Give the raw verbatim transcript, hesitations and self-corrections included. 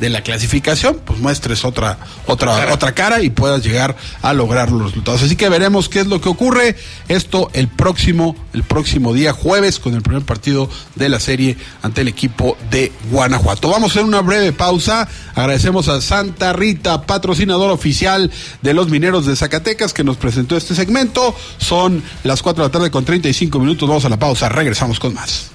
de la clasificación, pues muestres otra, otra, otra, otra cara y puedas llegar a lograr los resultados. Así que veremos qué es lo que ocurre. Esto el próximo, el próximo día jueves con el primer partido de la serie ante el equipo de Guanajuato. Vamos a hacer una breve pausa. Agradecemos a Santa Rita, patrocinador oficial de los Mineros de Zacatecas, que nos presentó este segmento. Son las cuatro de la tarde con treinta y cinco minutos. Vamos a la pausa. Regresamos con más.